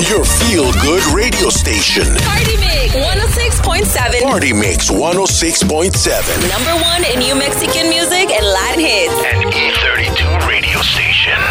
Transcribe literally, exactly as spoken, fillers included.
your feel-good radio station. Party Mix one oh six point seven. Party Mix one oh six point seven. Number one in New Mexican music.